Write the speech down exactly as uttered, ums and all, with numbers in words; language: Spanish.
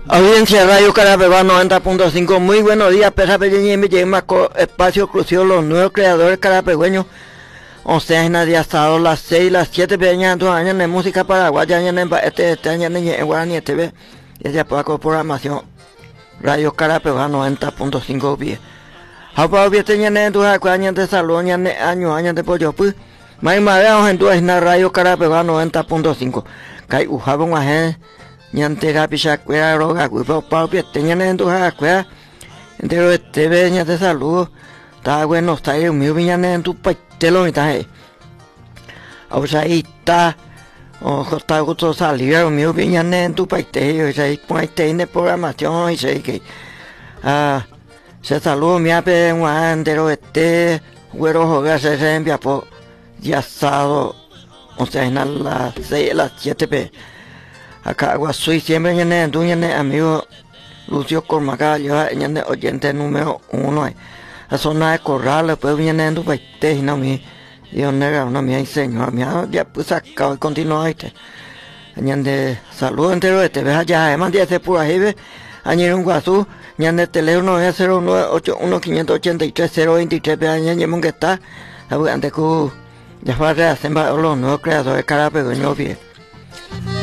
Audiencia Radio Carapeva noventa punto cinco, muy buenos días, pesa pequeña y me lleva espacio exclusivo los nuevos creadores carapegüeños. O sea, en día sábado las seis, las siete pequeñas dos años de música paraguaya, en este este año en Guaraní T V, y ya por programación Radio Carapeva noventa punto cinco pie. Hapa bien tenía en tu años de salud, año años de pollo, pues, más más veamos en tu Radio Carapeva noventa punto cinco. Kai ujabon ahen ñante rapisha cuera roga cuipo papi tenían en tu cuera entero este veña de salud está bueno está ahí mi viñan en tu paitelo y está ahí o sea ahí está o está gusto salir mi viñan en tu paitelo y ahí pon ahí tiene programación y sé que ah se salud mi ape en entero este güero joga se se envía por ya sábado. O sea, en las seis, las siete pe. Acá Guasuy siempre viene en tu amigo Lucio Cormaca, yo en oyente número uno. La zona de Corral, después viene en tu paiste y no mi. Dios nega, no mi señor, mi ya pues acá y continúa este. Añade salud entero este, ves allá, además de ese pura jive, añade un Guasú, añade teléfono es cero nueve ocho uno cinco ocho tres cero dos tres, añade que está, antes que ya fue a hacer los nuevos creadores carapegüeños bien.